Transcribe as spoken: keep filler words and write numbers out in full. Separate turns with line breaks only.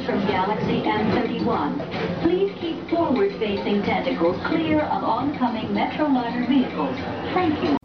passengers from Galaxy M thirty-one, please keep forward-facing tentacles clear of oncoming Metroliner vehicles. Thank you.